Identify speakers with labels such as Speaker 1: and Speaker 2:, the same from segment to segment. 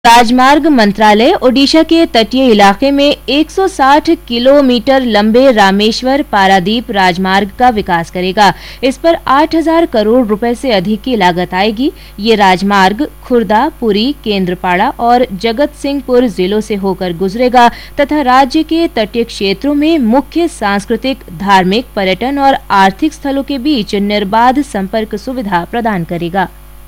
Speaker 1: राजमार्ग मंत्रालय ओडिशा के तटीय इलाके में 160 किलोमीटर लंबे रामेश्वर पारादीप राजमार्ग का विकास करेगा। इस पर 8,000 करोड़ रुपए से अधिक की लागत आएगी। ये राजमार्ग खुर्दा, पुरी, केंद्रपाड़ा और जगत सिंहपुर जिलों से होकर गुजरेगा तथा राज्य के तटीय क्षेत्रों में मुख्य सांस्कृतिक, धार्मिक, पर्यटन और आर्थिक स्थलों के बीच निर्बाध संपर्क सुविधा प्रदान करेगा।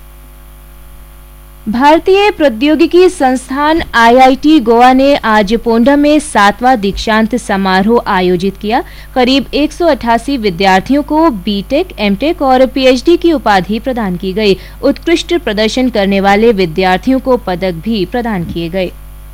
Speaker 1: भारतीय प्रौद्योगिकी संस्थान आईआईटी गोवा ने आज पोंडा में 7वां दीक्षांत समारोह आयोजित किया। करीब 188 विद्यार्थियों को बीटेक, एमटेक और पीएचडी की उपाधि प्रदान की गई। उत्कृष्ट प्रदर्शन करने वाले विद्यार्थियों को पदक भी प्रदान किए गए।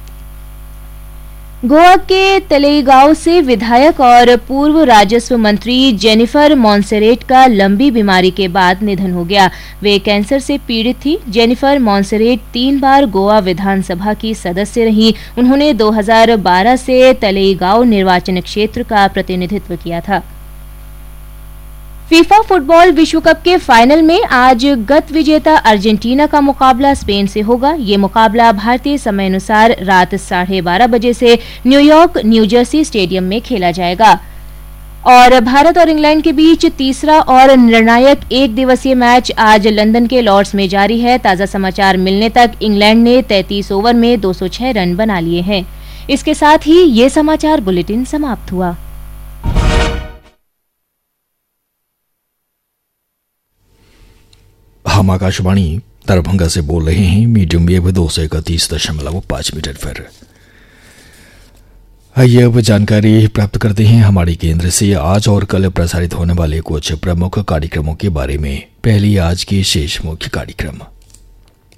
Speaker 1: गोवा के तलेगांव से विधायक और पूर्व राजस्व मंत्री जेनिफर मॉन्सेरेट का लंबी बीमारी के बाद निधन हो गया। वे कैंसर से पीड़ित थी। जेनिफर मॉन्सेरेट 3 बार गोवा विधानसभा की सदस्य रहीं। उन्होंने 2012 से तलेगांव निर्वाचन क्षेत्र का प्रतिनिधित्व किया था। फीफा फुटबॉल विश्व कप के फाइनल में आज गत विजेता अर्जेंटीना का मुकाबला स्पेन से होगा। ये मुकाबला भारतीय समय अनुसार रात 12:30 बजे से न्यूयॉर्क, न्यू जर्सी स्टेडियम में खेला जाएगा। और भारत और इंग्लैंड के बीच तीसरा और निर्णायक एक दिवसीय मैच आज लंदन के लॉर्ड्स में जारी है। ताजा समाचार मिलने तक इंग्लैंड ने 33 ओवर में 206 रन बना लिए हैं। इसके साथ ही ये समाचार बुलेटिन समाप्त हुआ।
Speaker 2: हम आकाशवाणी दरभंगा से बोल रहे हैं। मीडियम वेव 231.5 मीटर पर। आइए अब जानकारी प्राप्त करते हैं हमारे केंद्र से आज और कल प्रसारित होने वाले कुछ प्रमुख कार्यक्रमों के बारे में। पहले आज के शेष मुख्य कार्यक्रम।